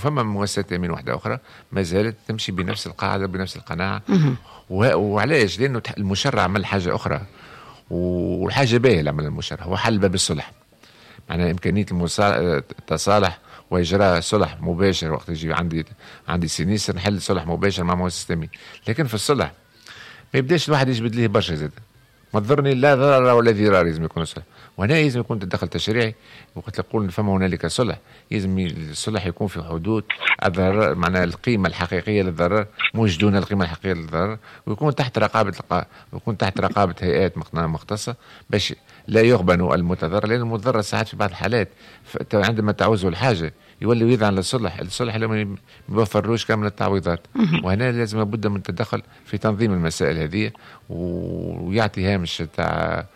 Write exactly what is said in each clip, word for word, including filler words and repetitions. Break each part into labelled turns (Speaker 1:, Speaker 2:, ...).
Speaker 1: وفما مؤسسات تامين واحده اخرى ما زالت تمشي بنفس القاعده بنفس القناعه. وعلاش؟ لانه المشرع عمل حاجه اخرى، والحاجه باهيه اللي عمل المشرع هو حل باب الصلح، معناها امكانيه التصالح واجراء صلح مباشر. وقت يجي عندي عندي سينيستر نحل صلح مباشر مع مؤسسه تامين، لكن في الصلح ما يبداش الواحد يجبد ليه برشا زاد، ما تضرني لا ضرر ولا ضرار، لازم يكون صلح. وهنا لازم يكون تدخل تشريعي. وقت نقول فما هنالك صلح، لازم الصلح يكون في حدود الضرر، معناها القيمه الحقيقيه للضرر مش دون القيمه الحقيقيه للضرر، ويكون تحت رقابه الق... ويكون تحت رقابه هيئات مختصه باش لا يغبن المتضرر، لان المتضرر ساعات في بعض الحالات عندما تعوزه الحاجه يولي يذعن للصلح، الصلح لما ما يوفرلوش كامل التعويضات. وهنا لازم لابد من التدخل في تنظيم المسائل هذه، ويعطي هامش تاع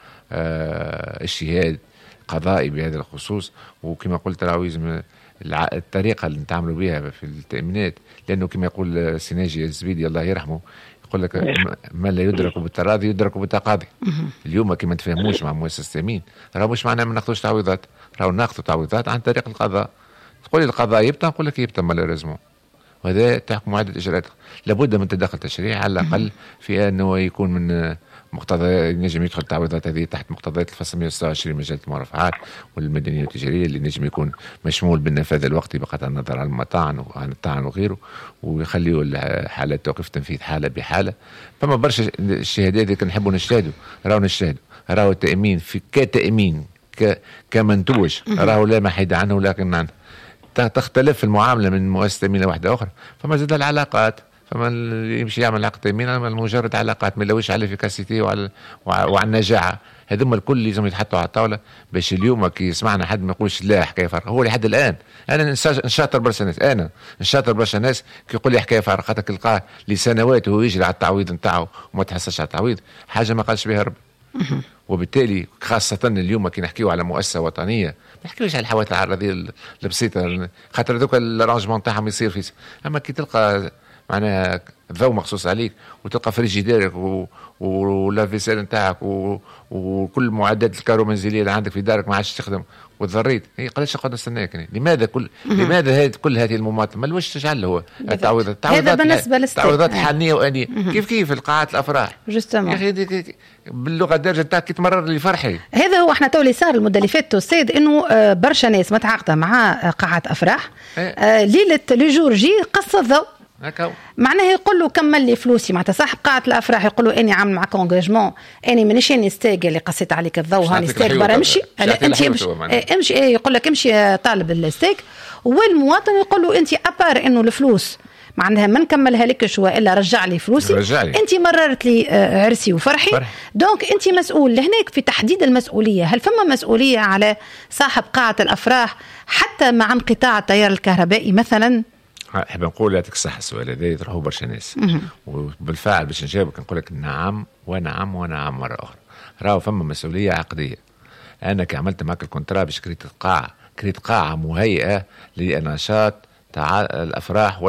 Speaker 1: آه اجتهاد قضائي بهذا الخصوص. وكما قلت راهو لازم الطريقه اللي نتعاملوا بها في التامينات، لانه كما يقول سيناجي الزبيدي الله يرحمه يقول لك ما لا يدرك بالتراضي يدرك بالتقاضي. اليوم كما نتفاهموش مع مؤسسه تامين راهو مش معناه ما ناخذوش تعويضات، راهو ناخذوا تعويضات عن طريق القضاء. تقول لي القضاء يبطل، نقول لك يبطل مالوريزمون، وهذا تحكم عدة اجراءات. لابد من تدخل تشريعي على الاقل في انه يكون من مقتضى ينجم يدخل التعويضات هذه تحت مقتضيات الفصل مئة وستة وعشرين مجله المرافعات والمدنيه والتجاريه، اللي نجم يكون مشمول بالنفاذ الوقتي بقطع النظر عن المطاعن وعن الطعن وغيره، ويخليوا حالات توقيف التنفيذ حاله بحاله. فما برشا الشهادات اللي نحبوا نجتهدوا، راهو نجتهدوا، راهو التامين في كتامين ك كمنتوج راهو لا محيد عنه، لكن عنه تختلف المعامله من مؤسسه تامين واحده اخرى. فما زاد العلاقات، فما يمشي يعمل عقد تامين مجرد علاقات ما يلوش على الافيكاسيتي وعلى وعلى النجاعه. هذوما الكل لازم يتحطوا على الطاوله باش اليوم كي يسمعنا حد ما يقولش لا حكايه فارغه. هو لحد الان انا نشاطر برشا ناس، انا نشاطر برشا ناس كي يقول لي حكايه فارغه، خاطر تلقاه لسنوات وهو يجري على التعويض نتاعو وما تحصلش على التعويض، حاجه ما قالش بها ربي. وبالتالي خاصة اليوم كي نحكيو على مؤسسة وطنية ما نحكيوش على الحوادث العرضية البسيطة، خاطر ذوك الارانجمون تاعهم يصير في، اما كي تلقى معناها ضوء مخصوص عليك وتلقى فريجيديرك ولا فيسيل نتاعك وكل معدات الكهرومنزلية اللي عندك في دارك ما عادش تخدم وتضريت، هي قالش قد نستناك يعني. لماذا كل لماذا هذه كل هذه المماطله؟ ما لوش تجعل هو التعويضات
Speaker 2: هذا بالنسبه
Speaker 1: للتعويضات حانيه وانيه كيف كيف القاعات الافراح
Speaker 2: جوستومون
Speaker 1: يا اخي باللغه الدارجه تاعك كي تمرر لي فرحي.
Speaker 2: هذا هو احنا تو اللي صار المده اللي فاتت السيد انه برشا ناس متعاقده مع قاعات افراح آه ليله لجور جي قص الضوء
Speaker 1: هكا
Speaker 2: معناه يقول له كمل لي فلوسي، معناتها صاحب قاعه الافراح يقول له اني عامل معك انجاجمون، اني مانيش اني ستاج اللي قصيت عليك الضوء هاني ستاج برا امشي انت امشي امشي ايه يقول لك امشي طالب الستاج. والمواطن يقول له انت ابار انه الفلوس معناها ما نكملها لكش والا رجع لي فلوسي، انت مررت لي عرسي وفرحي فرح. دونك انت مسؤول. لهناك في تحديد المسؤوليه، هل فما مسؤوليه على صاحب قاعه الافراح حتى مع انقطاع التيار الكهربائي مثلا؟
Speaker 1: احب نقول يعطيك الصحة السؤال هذا يطرحوه برشا ناس، وبالفعل باش نجاوبك نقول لك نعم ونعم ونعم مرة أخرى. راهو فما مسؤولية عقدية. أنا كي عملت معك الكونترا باش كريت قاعة كريت قاعة مهيئة لنشاط تاع الأفراح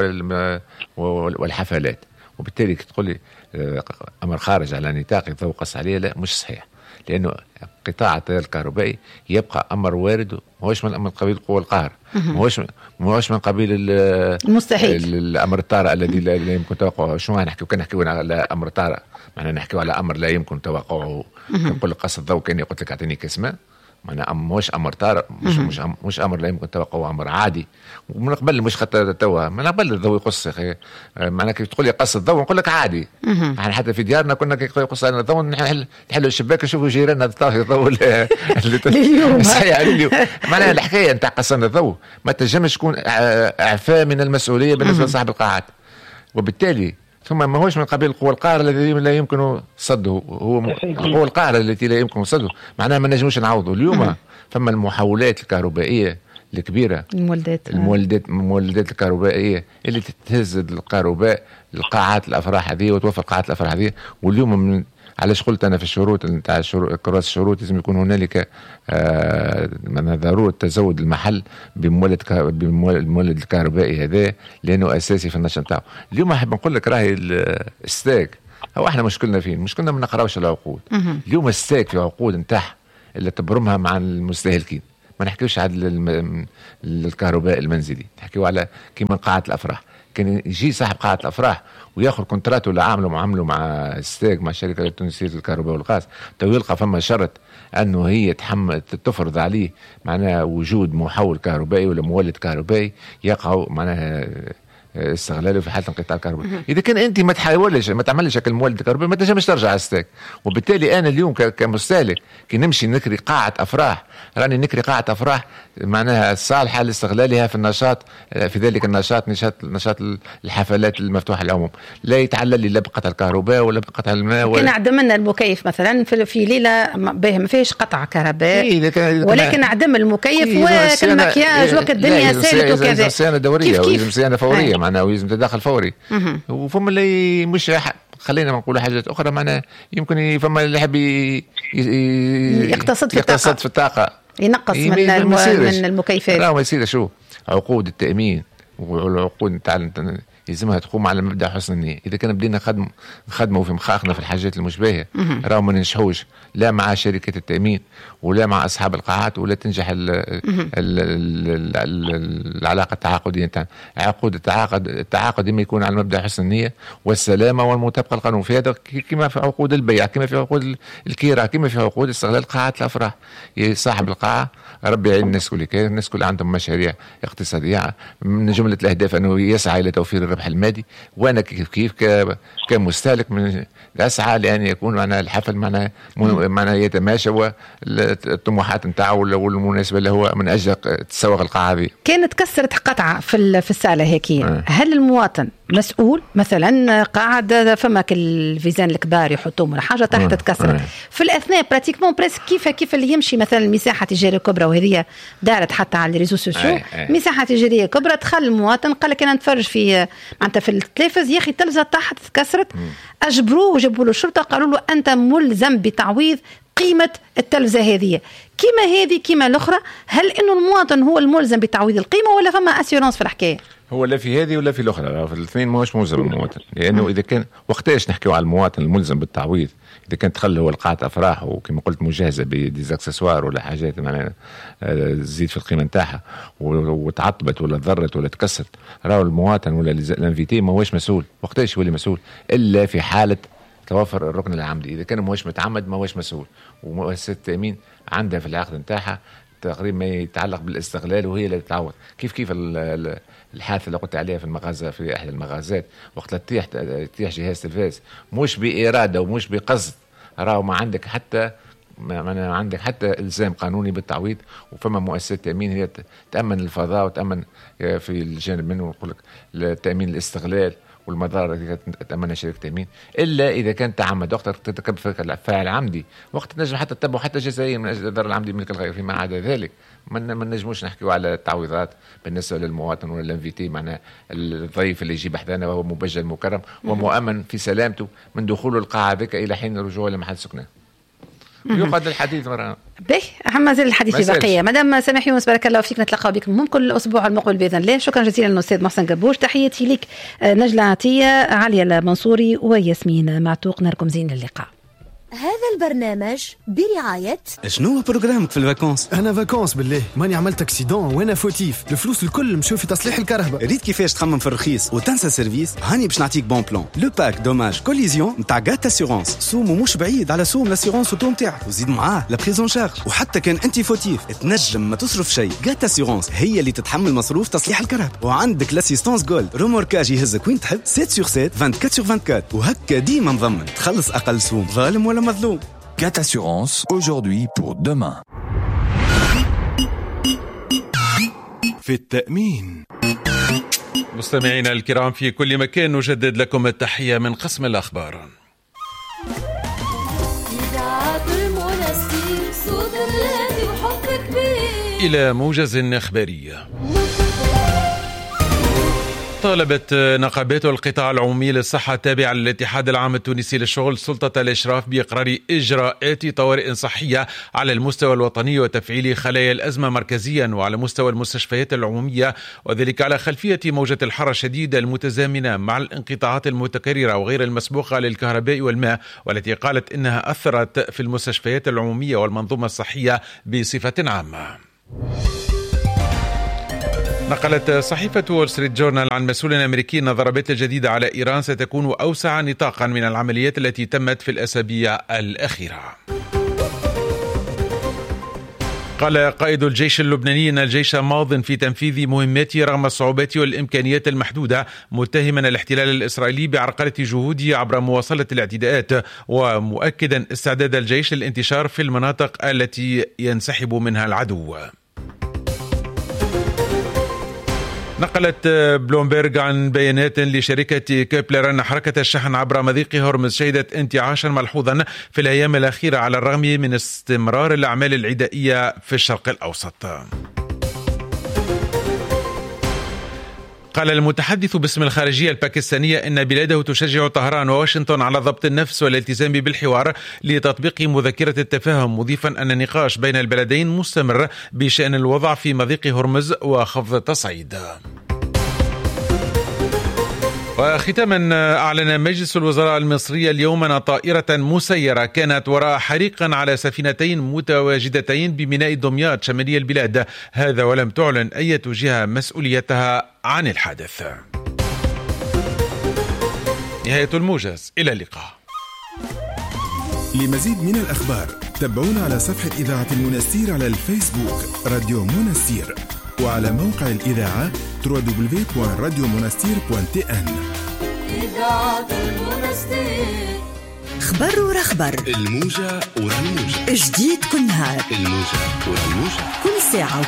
Speaker 1: والحفلات، وبالتالي كي تقول لي أمر خارج على نطاق يتوقس عليه، لا مش صحيح، لأنه قطاع التيار الكهربائي يبقى أمر وارد، ماهوش من قبيل قوى القهر، ماهوش ماهوش من قبيل
Speaker 2: المستحيل
Speaker 1: الأمر الطارئ الذي لا يمكن توقعه. شنو نحكيو؟ كان نحكيو على أمر طارئ معناها نحكيو على أمر لا يمكن توقعه. نقول لك قص الضوء كان قلت لك أعطيني كسمة، معناها مش امر طارئ، مش مش مش امر لا يمكن توقعه، امر عادي. ومن قبل مش خاطر توا من قبل الضوء يقص يا اخي، معناها كيف تقول لي قص الضوء نقول لك عادي. يعني حتى في ديارنا كنا كي يقص علينا الضوء نحل نحلوا الشباك نشوفوا جيراننا طافي الضوء
Speaker 2: اليوم
Speaker 1: صحيح اليوم. معناها الحكايه نتاع قصنا الضوء ما تنجمش تكون اعفاء من المسؤوليه بالنسبه لصاحب القاعات، وبالتالي ثم ما هوش من قبيل القوى القاهرة الذي لا يمكن صده، هو القوى القاهرة التي لا يمكن صده، معناها ما نجموش نعوضه. اليوم ثم المحاولات الكهربائية الكبيرة،
Speaker 2: المولدات
Speaker 1: المولدات المولدات الكهربائية اللي تهز الكهرباء القاعات الأفراح هذه وتوفر قاعات الأفراح هذه. واليوم من علاش قلت أنا في الشروط نتاع كراس الشروط لازم يكون هنالك آه من ضرورة تزود المحل بمولد بالمولد الكهربائي هذا، لأنه أساسي في النشاط نتاعو. اليوم أحب نقول لك راهي الستاك هو احنا مشكلنا فين؟ مشكلنا ما نقراوش العقود. اليوم الستاك في عقود نتاعها اللي تبرمها مع المستهلكين ما نحكيوش على الكهرباء المنزلي، نحكيو على كيما قاعة الافراح. كان يجي صاحب قاعة الافراح وياخذ كونترات ولا عامله معامله مع ستيك مع الشركه التونسيه للكهرباء والغاز، تو يلقى فما شرط انه هي تحمل تفرض عليه معناها وجود محول كهربائي ولا مولد كهربائي يقع معناها استغلاله في حاله انقطاع الكهرباء. اذا كان انت ما تحاولش ما تعملش هكا المولد الكهربائي ما تنجمش ترجع على الستيك. وبالتالي انا اليوم كمستهلك كي نمشي نكري قاعه افراح، راني نكري قاعه افراح معناها صالحه لاستغلالها في النشاط، في ذلك النشاط نشاط نشاط الحفلات المفتوحه للعموم، لا يتعلل لي لا بقطع الكهرباء ولا بقطع الماء ولا.
Speaker 2: كان عدم لنا المكيف مثلا في ليله باهي ما فيش قطع كهرباء،
Speaker 1: إيه
Speaker 2: ولكن عدم المكيف
Speaker 1: إيه
Speaker 2: وكان مكياج وقت الدنيا سالت وكذا.
Speaker 1: صيانه دوريه ولازم صيانه فوريه معناها ولازم تدخل فوري. وفما اللي مش خلينا نقول حاجات اخرى معناها يمكن فما اللي يحب
Speaker 2: يقتصد في
Speaker 1: الطاقه في الطاقه
Speaker 2: ينقص من من المكيفات.
Speaker 1: لا ما يصير. شو عقود التامين والعقود تاع يلزمها تقوم على مبدا حسن النيه. اذا كان بدينا نخدم نخدموا في مخاخنا في الحاجات المشبهه راهو ما ننجحوش لا مع شركه التامين ولا مع اصحاب القاعات ولا تنجح ال ال ال ال العلاقه التعاقديه نتاعنا. عقود التعاقد التعاقد اما يكون على مبدا حسن النيه والسلامه والمطابقه القانون، في هذا كما في عقود البيع كما في عقود الكيرا كما في عقود استغلال قاعات الافراح. صاحب القاعه ربي يعين الناس كل كان الناس كل عندهم مشاريع اقتصاديه من جمله الاهداف انه يسعى الى توفير الربح المادي، وانا كيف كيف كمستهلك من اسعى لان يكون معنا الحفل معنا معنا يتماشى والطموحات نتاعو والمناسبه اللي هو من اجل تسوق القاعه هذه.
Speaker 2: كانت كسرت قطعه في في الساعه هيك، هل المواطن مسؤول مثلا قاعد فما الفيزان الكبار يحطوهم ولا حاجه تحت تتكسر في الاثناء براتيكمون بريسك كيف كيف اللي يمشي مثلا مساحه تجاريه كبرى وهذه دارت حتى على الريزو سوسيو مساحه تجاريه كبرى دخل المواطن قال لك انا نتفرج في معناتها في التلفاز يا اخي التلفزه تحت تكسرت، اجبروه وجابوا له الشرطه قالوا له انت ملزم بتعويض قيمه التلفزه هذه كيما هذه كيما الاخرى. هل انه المواطن هو الملزم بتعويض القيمه ولا فما اسيورانس في الحكايه؟
Speaker 1: هو لا في هذه ولا في الاخرى، في الاثنين ماهوش ملزم المواطن، لانه اذا كان وقتاش نحكيو على المواطن الملزم بالتعويض اذا كان دخل هو القاعه افراح وكما قلت مجهزه بديزاكسسوار ولا حاجات معناها تزيد في القيمه نتاعها وتعطبت ولا تضرت ولا تكسرت، راهو المواطن ولا الانفيتي ماهوش مسؤول. وقتاش يولي مسؤول؟ الا في حاله توفر الركن العمدي. اذا كان ماهوش متعمد ماهوش مسؤول. ومؤسسه التامين عندها في العقد نتاعها تقريبا ما يتعلق بالاستغلال وهي اللي تتعوض. كيف كيف الحادثه اللي قلت عليها في المغازه في احد المغازات وقت تطيح تطيح جهاز تلفاز مش باراده ومش بقصد، راهو ما عندك حتى ما عندك حتى الزام قانوني بالتعويض. وفما مؤسسات تامين هي تامن الفضاء وتامن في الجانب منه يقول لك تامين الاستغلال والمضار اللي تأمنها شركة تأمين، إلا إذا كان تعمد وقت ترتكب فاعل عمدي وقت تنجم حتى تتبعه حتى جزائيا من أجل الضرر العمدي ملك الغير. فيما عدا ذلك ما نجموش نحكيو على التعويضات بالنسبة للمواطن ولا الانفيتي معناه الضيف اللي يجي بحذانا وهو مبجل مكرم ومؤمن في سلامته من دخوله القاعة ذيك إلى حين رجوعه لمحل سكنه. يقعد الحديث مرة
Speaker 2: به أهم زال الحديث بقية. مدام سامح يونس بارك الله فيك، نتلقى بكم ممكن الأسبوع المقبل بإذن الله. شكرا جزيلا للأستاذ محسن قبوش. تحياتي لك نجلة عطية، عليا المنصوري وياسمين معتوق. نركم زين اللقاء.
Speaker 3: هذا البرنامج برعاية
Speaker 4: شنو بروجرامك في الفاكونس؟
Speaker 5: أنا فاكونس بالله ماني عملت اكسيدون وأنا فوتيف، الفلوس الكل مشوا في تصليح الكهرباء.
Speaker 4: ريت كيفاش تخمم في الرخيص وتنسى سيرفيس؟ هاني باش نعطيك بون بلان. لو باك دوماج كوليزيون نتاع غات اسيورونس، سومو مش بعيد على سوم لاسيورونس وتو نتاعك، وزيد معاه لا بريزون شارج. وحتى كان انت فوتيف تنجم ما تصرف شيء، غات اسيورونس هي اللي تتحمل مصروف تصليح الكهرباء. وعندك لاسيستانس جولد روموركاج يهزك وين تحب سبعة سور سبعة أربعة وعشرين سور أربعة وعشرين، وهكا ديما مضمن تخلص اقل سوم ظالم ولا مظلوم.
Speaker 6: Gat Assurance, aujourd'hui pour demain.
Speaker 7: في التأمين.
Speaker 8: مستمعينا الكرام في كل مكان نجدد لكم التحية من قسم الأخبار. إلى موجز إخباري. طالبت نقابات القطاع العمومي للصحة التابعة للاتحاد العام التونسي للشغل سلطة الإشراف بإقرار إجراءات طوارئ صحية على المستوى الوطني وتفعيل خلايا الأزمة مركزيا وعلى مستوى المستشفيات العمومية، وذلك على خلفية موجة الحر الشديدة المتزامنة مع الانقطاعات المتكررة وغير المسبوقة للكهرباء والماء، والتي قالت إنها أثرت في المستشفيات العمومية والمنظومة الصحية بصفة عامة. نقلت صحيفة وول ستريت جورنال عن مسؤول أمريكي أن الضربات الجديدة على إيران ستكون أوسع نطاقا من العمليات التي تمت في الأسابيع الأخيرة. قال قائد الجيش اللبناني أن الجيش ماض في تنفيذ مهماته رغم الصعوبات والإمكانيات المحدودة، متهما الاحتلال الإسرائيلي بعرقلة جهوده عبر مواصلة الاعتداءات، ومؤكدا استعداد الجيش للانتشار في المناطق التي ينسحب منها العدو. نقلت بلومبيرغ عن بيانات لشركة كيبلر أن حركة الشحن عبر مضيق هرمز شهدت انتعاشا ملحوظا في الأيام الأخيرة على الرغم من استمرار الأعمال العدائية في الشرق الأوسط. قال المتحدث باسم الخارجية الباكستانية إن بلاده تشجع طهران وواشنطن على ضبط النفس والالتزام بالحوار لتطبيق مذكرة التفاهم، مضيفا أن النقاش بين البلدين مستمر بشأن الوضع في مضيق هرمز وخفض التصعيد. وختاما، أعلن مجلس الوزراء المصري اليوم أن طائرة مسيرة كانت وراء حريق على سفينتين متواجدتين بميناء دمياط شمالي البلاد، هذا ولم تعلن أي جهة مسؤوليتها عن الحادث. نهاية الموجز، إلى اللقاء.
Speaker 7: لمزيد من الأخبار تابعونا على صفحة إذاعة المنستير على الفيسبوك راديو منستير، وعلى موقع الإذاعة دبليو دبليو دبليو دوت راديو منستير دوت تي إن.
Speaker 3: إذاعة المنستير،
Speaker 4: خبر ورا خبر،
Speaker 7: الموجة ورا الموجة،
Speaker 4: جديد كل نهار،
Speaker 7: الموجة ورا الموجة،
Speaker 3: كل ساعة